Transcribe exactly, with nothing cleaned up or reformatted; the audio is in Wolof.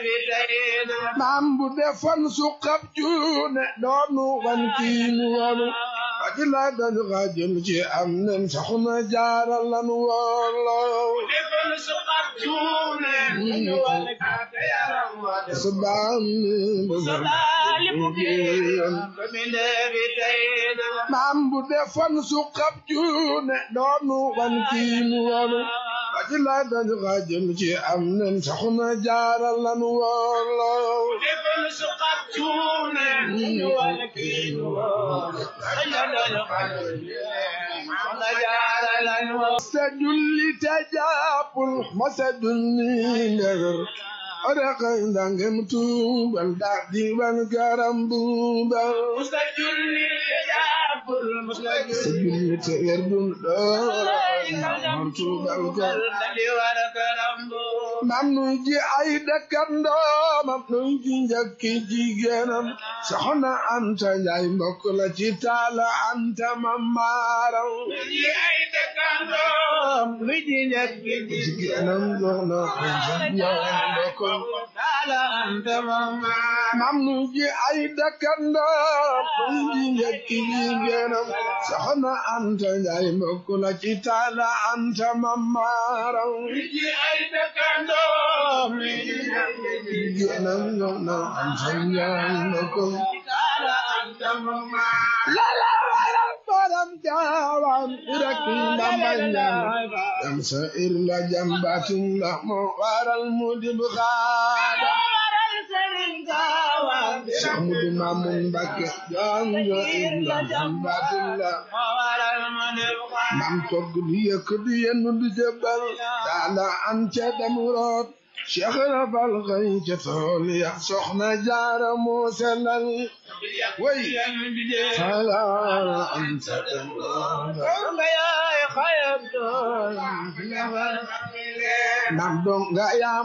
maam bu defoon suqab juune doonu wan kiinu woonu waji la dañu xaajal ci am nen soxna Jaara lan wooloo defoon suqab juune dañu wan kaate yaram wa subaan maam bu defoon suqab juune doonu wan kiinu woonu waji la dañu xaajal ci am nen soxna Jaara lan wooloo defoon suqab juune dañu wan kiinu woonu masa julli te jàppul masa julli ndegar orakay ndangem tuubal daa diwan garam buubal masa julli te jàppul masa julli te werdun dooray ndangem tuubal garam buubal mam nuy ji ay dëkkandoo mam nuy ji njëkki jigéenam soxna Anta Njaay mbokk la ci Taala Anta mamaaram ji ay dëkkandoo nuy ji njëkki jigéenam soxna Anta Njaay mbokk Taala Anta mamaaram mam nuy ji ay dëkkandoo nuy ji njëkki jigéenam soxna Anta Njaay mbokk la ci Taala Anta mamaaram ji ay dëkkandoo Genam na anjanya ko Taala Anta mamaaram la la wala borom jawam irakin bambanya am sa irla jambatin la mo waral mudib khada waral serin jawam samudu mamun Mbakke jango irla jambatin la mo waral mudib khada mam togg di yek di yenu di jebal Taala Anta damurot Cheikh Rafal xëy ca tool ya soxna Jaara moo sellal way Taala Anta nga yaay xayab doon nam dong nga